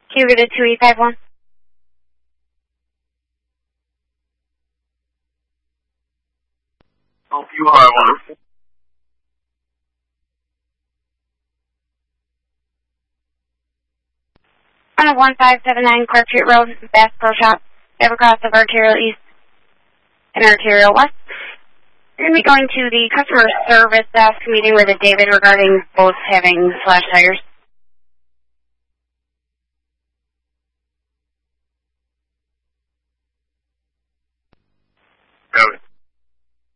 Can you get a 2851? Oh, you are one. 1579 Clark Street Road, Bass Pro Shop. You have a cross of arterial east and arterial west. You're going to be going to the customer service desk meeting with David regarding both having slash tires.